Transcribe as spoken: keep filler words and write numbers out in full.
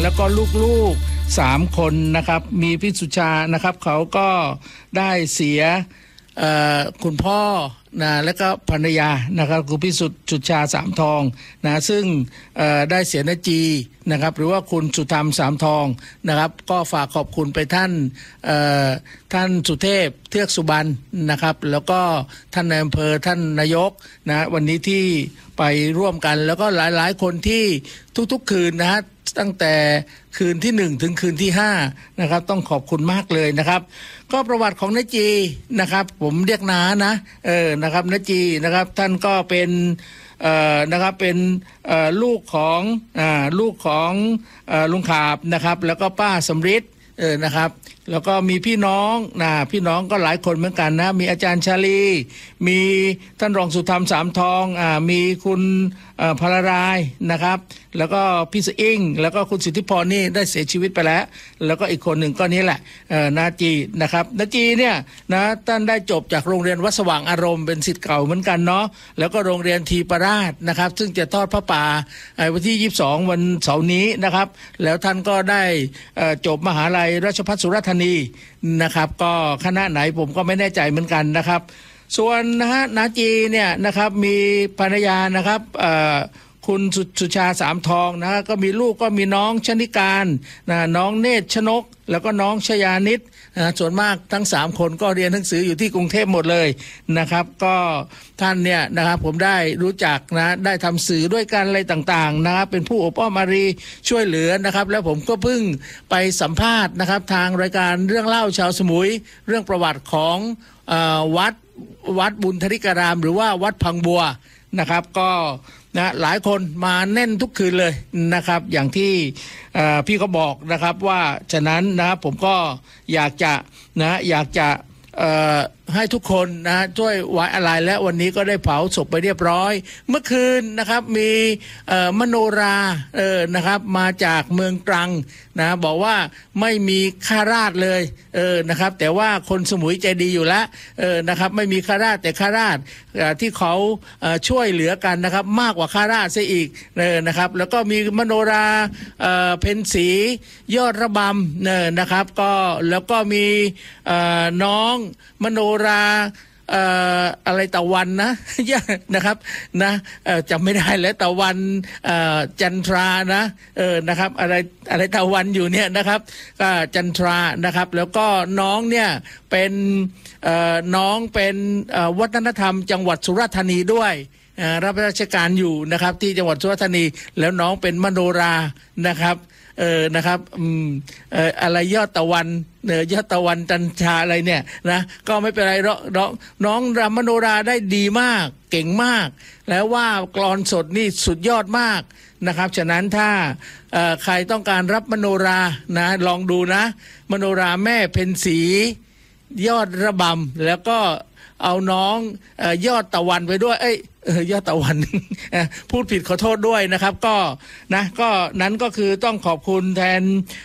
แล้วก็ลูกๆสามคนนะครับมีพี่สุชานะครับเขาก็ได้เสียคุณพ่อนะและก็ภรรยานะครับคุณพี่สุสุชาสามทองนะซึ่งได้เสียนจีนะครับหรือว่าคุณสุธรรมสามทองนะครับก็ฝากขอบคุณไปท่านท่านสุเทพเทือกสุบรรณนะครับแล้วก็ท่านนายอำเภอท่านนายกนะวันนี้ที่ไปร่วมกันแล้วก็หลายๆคนที่ทุกๆคืนนะฮะตั้งแต่คืนที่หนึ่งถึงคืนที่ห้านะครับต้องขอบคุณมากเลยนะครับก็ประวัติของนจีนะครับผมเรียกน้านะเออนะครับนจีนะครับท่านก็เป็นเอ่อนะครับเป็นเอ่อลูกของอ่าลูกของเอ่อลุงขาบนะครับแล้วก็ป้าสำริดเออนะครับแล้วก็มีพี่น้องนะพี่น้องก็หลายคนเหมือนกันนะมีอาจารย์ชาลีมีท่านรองสุธรรมสามทองอ่ามีคุณเอ่อพลารายนะครับแล้วก็พี่สอิงแล้วก็คุณสิทธิพรนี่ได้เสียชีวิตไปแล้วแล้วก็อีกคนหนึ่งก็นี้แหละเอ่อนาจีนะครับนาจีเนี่ยนะท่านได้จบจากโรงเรียนวัดสว่างอารมณ์เป็นศิษย์เก่าเหมือนกันเนาะแล้วก็โรงเรียนทีปราชนะครับซึ่งจะทอดพระป่าวันที่ยี่สิบสองวันเสาร์นี้นะครับแล้วท่านก็ได้จบมหาลัยราชภัฏสุราษฎร์ธานีนะครับก็คณะไหนผมก็ไม่แน่ใจเหมือนกันนะครับส่วนนะฮะนาจีเนี่ยนะครับมีภรรยานะครับคุณสุชาสามทองนะก็มีลูกก็มีน้องชนิการนะน้องเนตรชนกแล้วก็น้องชยานิตนะส่วนมากทั้งสามคนก็เรียนหนังสืออยู่ที่กรุงเทพหมดเลยนะครับก็ท่านเนี่ยนะครับผมได้รู้จักนะได้ทำสื่อด้วยกันอะไรต่างๆนะครับเป็นผู้อบอ้อมอารีช่วยเหลือนะครับแล้วผมก็เพิ่งไปสัมภาษณ์นะครับทางรายการเรื่องเล่าชาวสมุยเรื่องประวัติของเอ่อวัดวัดบุญธริการามหรือว่าวัดพังบัวนะครับก็นะหลายคนมาแน่นทุกคืนเลยนะครับอย่างที่พี่ก็บอกนะครับว่าฉะนั้นนะผมก็อยากจะนะอยากจะให้ทุกคนนะช่วยไว้อะไรและวันนี้ก็ได้เผาศพไปเรียบร้อยเมื่อคืนนะครับมีมโนราเออนะครับมาจากเมืองตรังนะบอกว่าไม่มีข้าราชเลยเออนะครับแต่ว่าคนสมุยใจดีอยู่แล้วเออนะครับไม่มีข้าราชแต่ข้าราชที่เขาช่วยเหลือกันนะครับมากกว่าข้าราชซะอีกเออนะครับแล้วก็มีมโนราเพ็ญศรียอดระบำเออนะครับก็แล้วก็มีน้องมโนราเอ่ออะไรตะวันนะนะครับนะเอ่อจำไม่ได้แล้วตะวันเอ่อจันทรานะเออนะครับอะไรอะไรตะวันอยู่เนี่ยนะครับก็จันทรานะครับแล้วก็น้องเนี่ยเป็นเอ่อน้องเป็นเอ่อวัฒนธรรมจังหวัดสุราษฎร์ธานีด้วยรับราชการอยู่นะครับที่จังหวัดสุราษฎร์ธานีแล้วน้องเป็นมโนรานะครับเออนะครับอืมเอ่ออะไรยอดตะวันเนยอดตะวันจันทราอะไรเนี่ยนะก็ไม่เป็นไรน้องน้องรำมโนราได้ดีมากเก่งมากแล้วว่ากลอนสดนี่สุดยอดมากนะครับฉะนั้นถ้าเอ่อใครต้องการรับมโนรานะลองดูนะมโนราแม่เพ็ญศรียอดระบำแล้วก็เอาน้องเอ่อยอดตะวันไปด้วยเอ้ยเออยอดตะวันพูดผิดขอโทษด้วยนะครับก็นะก็นั้นก็คือต้องขอบคุณแทน